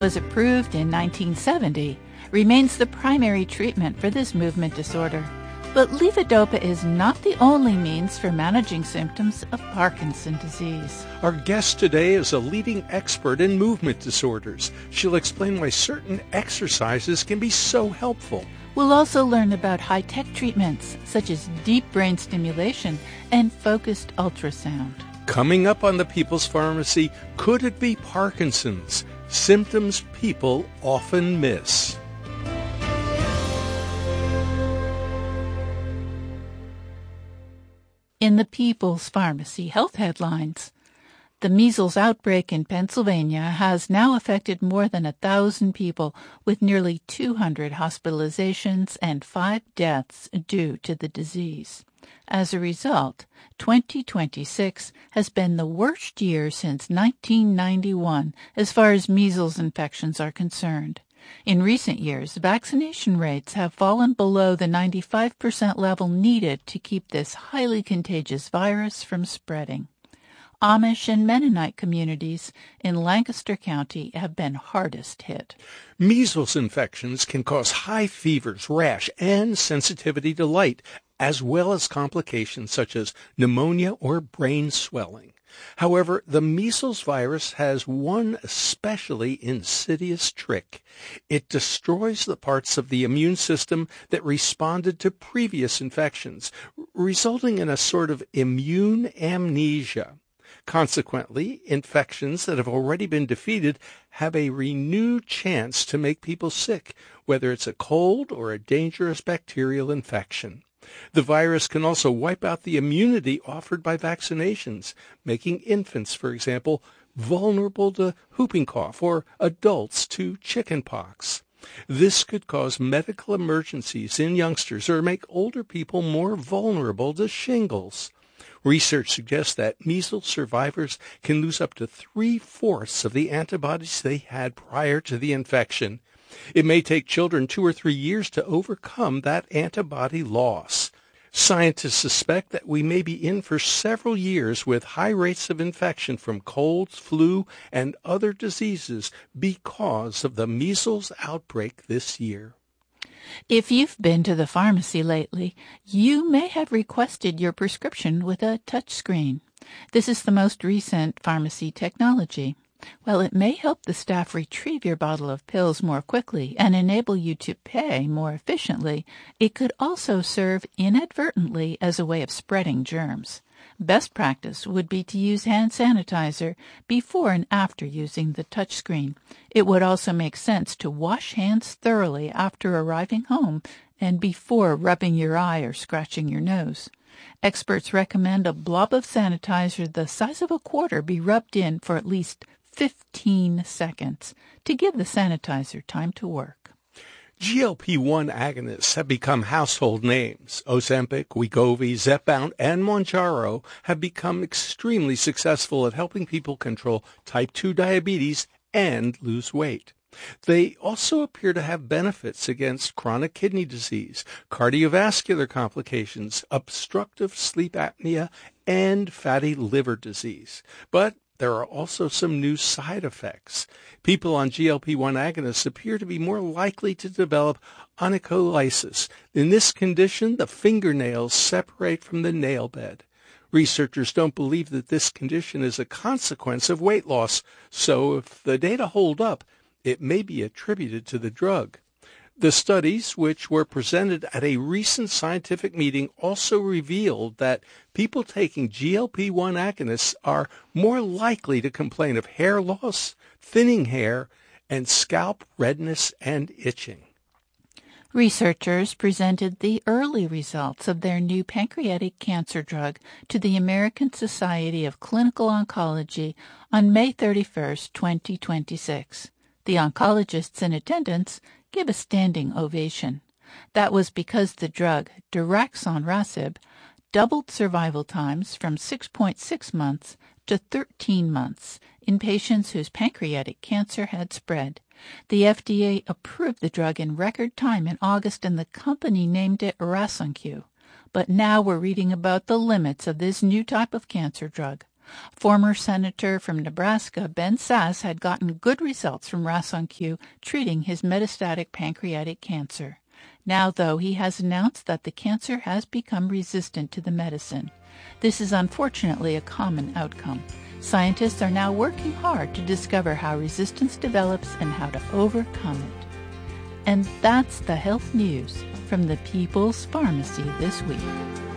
Was approved in 1970, remains the primary treatment for this movement disorder. But levodopa is not the only means for managing symptoms of Parkinson's disease. Our guest today is a leading expert in movement disorders. She'll explain why certain exercises can be so helpful. We'll also learn about high-tech treatments, such as deep brain stimulation and focused ultrasound. Coming up on the People's Pharmacy, could it be Parkinson's? Symptoms people often miss. In the People's Pharmacy Health Headlines, the measles outbreak in Pennsylvania has now affected more than 1,000 people, with nearly 200 hospitalizations and 5 deaths due to the disease. As a result, 2026 has been the worst year since 1991 as far as measles infections are concerned. In recent years, vaccination rates have fallen below the 95% level needed to keep this highly contagious virus from spreading. Amish and Mennonite communities in Lancaster County have been hardest hit. Measles infections can cause high fevers, rash, and sensitivity to light, as well as complications such as pneumonia or brain swelling. However, the measles virus has one especially insidious trick. It destroys the parts of the immune system that responded to previous infections, resulting in a sort of immune amnesia. Consequently, infections that have already been defeated have a renewed chance to make people sick, whether it's a cold or a dangerous bacterial infection. The virus can also wipe out the immunity offered by vaccinations, making infants, for example, vulnerable to whooping cough or adults to chickenpox. This could cause medical emergencies in youngsters or make older people more vulnerable to shingles. Research suggests that measles survivors can lose up to 3/4 of the antibodies they had prior to the infection. It may take children 2 or 3 years to overcome that antibody loss. Scientists suspect that we may be in for several years with high rates of infection from colds, flu, and other diseases because of the measles outbreak this year. If you've been to the pharmacy lately, you may have requested your prescription with a touchscreen. This is the most recent pharmacy technology. While it may help the staff retrieve your bottle of pills more quickly and enable you to pay more efficiently, it could also serve inadvertently as a way of spreading germs. Best practice would be to use hand sanitizer before and after using the touchscreen. It would also make sense to wash hands thoroughly after arriving home and before rubbing your eye or scratching your nose. Experts recommend a blob of sanitizer the size of a quarter be rubbed in for at least 15 seconds to give the sanitizer time to work. GLP-1 agonists have become household names. Ozempic, Wegovy, Zepbound, and Mounjaro have become extremely successful at helping people control type 2 diabetes and lose weight. They also appear to have benefits against chronic kidney disease, cardiovascular complications, obstructive sleep apnea, and fatty liver disease. But there are also some new side effects. People on GLP-1 agonists appear to be more likely to develop onycholysis. In this condition, the fingernails separate from the nail bed. Researchers don't believe that this condition is a consequence of weight loss, so if the data hold up, it may be attributed to the drug. The studies, which were presented at a recent scientific meeting, also revealed that people taking GLP-1 agonists are more likely to complain of hair loss, thinning hair, and scalp redness and itching. Researchers presented the early results of their new pancreatic cancer drug to the American Society of Clinical Oncology on May 31, 2026. The oncologists in attendance give a standing ovation. That was because the drug, daraxonrasib, doubled survival times from 6.6 months to 13 months in patients whose pancreatic cancer had spread. The FDA approved the drug in record time in August, and the company named it Rasonq. But now we're reading about the limits of this new type of cancer drug. Former Senator from Nebraska Ben Sasse had gotten good results from RAS-ON-Q treating his metastatic pancreatic cancer. Now, though, he has announced that the cancer has become resistant to the medicine. This is unfortunately a common outcome. Scientists are now working hard to discover how resistance develops and how to overcome it. And that's the health news from the People's Pharmacy this week.